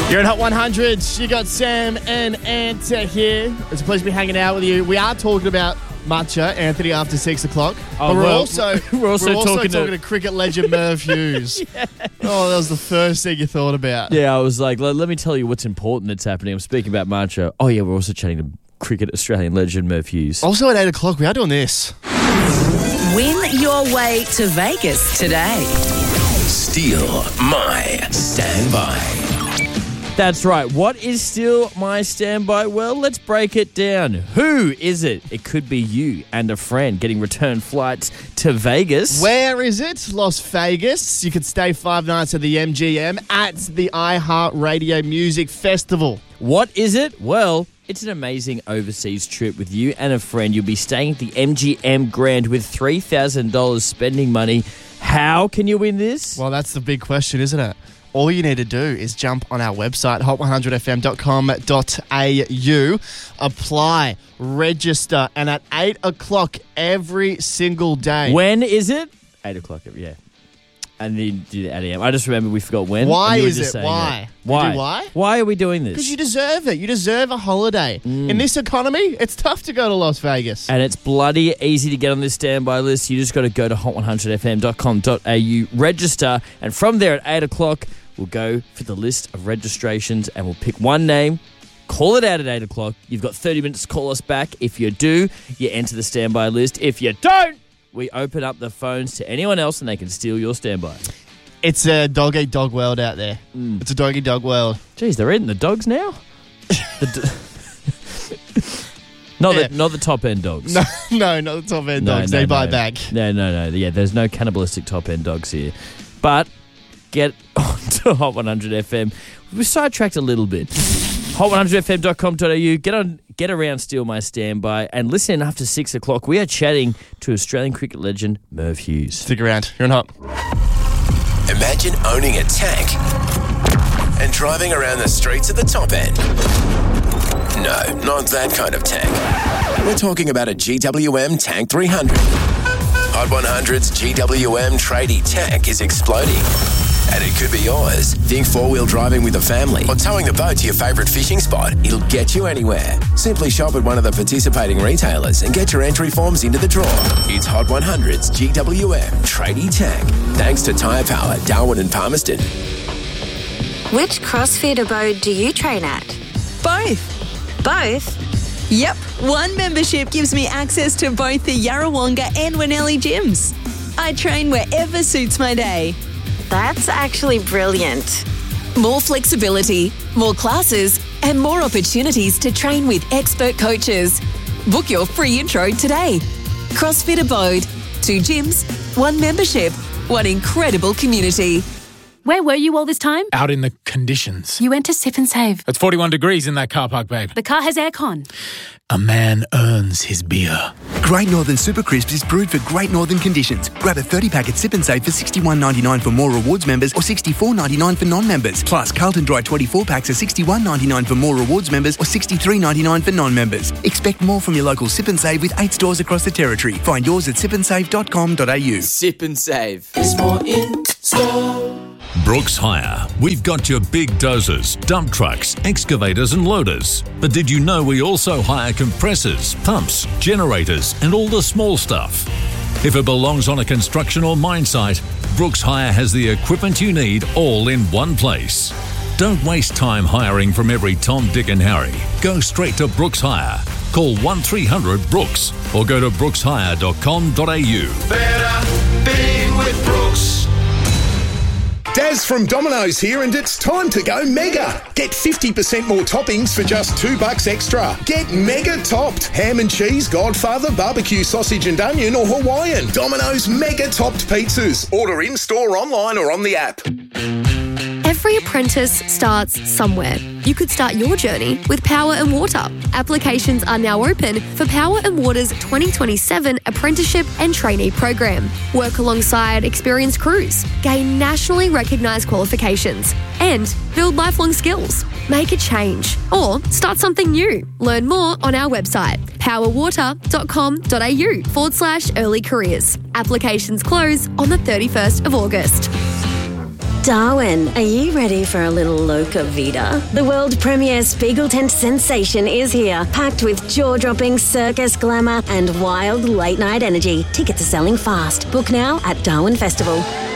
You're at Hot 100. You got Sam and Ant here. It's a pleasure to be hanging out with you. We are talking about matcha, Anthony, after 6 o'clock. But we're also talking to cricket legend Merv Hughes. Yeah. Oh, that was the first thing you thought about. Yeah, I was like, let me tell you what's important that's happening. I'm speaking about matcha. Oh, yeah, we're also chatting to cricket Australian legend Merv Hughes. Also at 8 o'clock, we are doing this. Win your way to Vegas today. Steal my standby. That's right. What is still my standby? Well, let's break it down. Who is it? It could be you and a friend getting return flights to Vegas. Where is it? Las Vegas. You could stay 5 nights at the MGM at the iHeartRadio Music Festival. What is it? Well, it's an amazing overseas trip with you and a friend. You'll be staying at the MGM Grand with $3,000 spending money. How can you win this? Well, that's the big question, isn't it? All you need to do is jump on our website, hot100fm.com.au, apply, register, and at 8 o'clock every single day. When is it? 8 o'clock, yeah. And then do the 8 a.m. I just remember we forgot when. Why is it? Why? Why? Why? Why are we doing this? Because you deserve it. You deserve a holiday. In this economy, it's tough to go to Las Vegas. And it's bloody easy to get on this standby list. You just got to go to hot100fm.com.au, register, and from there at 8 o'clock, we'll go for the list of registrations and we'll pick one name, call it out at 8 o'clock. You've got 30 minutes to call us back. If you do, you enter the standby list. If you don't, we open up the phones to anyone else and they can steal your standby. It's a dog-eat-dog world out there. It's a dog-eat-dog world. Geez, they're eating the dogs now? Not the top-end dogs. No, not the top-end dogs. They bite back. No. Yeah, there's no cannibalistic top-end dogs here. But get onto Hot 100 FM. We've sidetracked a little bit. hot100fm.com.au. Get around, steal my standby, and listen after 6 o'clock. We are chatting to Australian cricket legend Merv Hughes. Stick around. You're on Hot. Imagine owning a tank and driving around the streets at the top end. No, not that kind of tank. We're talking about a GWM Tank 300. Hot 100's GWM tradie tank is exploding. And it could be yours. Think four-wheel driving with a family or towing the boat to your favourite fishing spot. It'll get you anywhere. Simply shop at one of the participating retailers and get your entry forms into the draw. It's Hot 100's GWM Tradie Tank. Thanks to Tyre Power, Darwin and Palmerston. Which CrossFit abode do you train at? Both. Both? Yep. One membership gives me access to both the Yarrawonga and Winnelli gyms. I train wherever suits my day. That's actually brilliant. More flexibility, more classes, and more opportunities to train with expert coaches. Book your free intro today. CrossFit Abode. 2 gyms, 1 membership, 1 incredible community. Where were you all this time? Out in the conditions. You went to Sip and Save. It's 41 degrees in that car park, babe. The car has aircon. A man earns his beer. Great Northern Super Crisps is brewed for Great Northern conditions. Grab a 30-pack at Sip and Save for $61.99 for More Rewards members or $64.99 for non-members. Plus, Carlton Dry 24-packs are $61.99 for More Rewards members or $63.99 for non-members. Expect more from your local Sip and Save with 8 stores across the territory. Find yours at sipandsave.com.au. Sip and Save. There's more in store. Brooks Hire. We've got your big dozers, dump trucks, excavators and loaders. But did you know we also hire compressors, pumps, generators and all the small stuff? If it belongs on a construction or mine site, Brooks Hire has the equipment you need all in one place. Don't waste time hiring from every Tom, Dick and Harry. Go straight to Brooks Hire. Call 1300-BROOKS or go to brookshire.com.au. Better being with Brooks. Daz from Domino's here, and it's time to go mega. Get 50% more toppings for just $2 extra. Get mega topped. Ham and cheese, Godfather, barbecue sausage and onion or Hawaiian. Domino's mega topped pizzas. Order in-store, online or on the app. Every apprentice starts somewhere. You could start your journey with Power and Water. Applications are now open for Power and Water's 2027 Apprenticeship and Trainee Program. Work alongside experienced crews, gain nationally recognised qualifications, and build lifelong skills. Make a change or start something new. Learn more on our website, powerwater.com.au/early careers. Applications close on the 31st of August. Darwin, are you ready for a little Loca Vida? The world premiere Spiegel tent sensation is here, packed with jaw-dropping circus glamour and wild late-night energy. Tickets are selling fast. Book now at Darwin Festival.